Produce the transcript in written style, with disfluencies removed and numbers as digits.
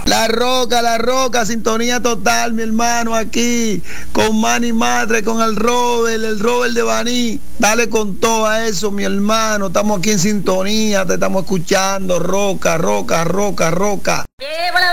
La Roca, sintonía total, mi hermano, aquí, con Manny Matre, con el Robert de Baní. Dale con todo a eso, mi hermano. Estamos aquí en sintonía, te estamos escuchando. Roca.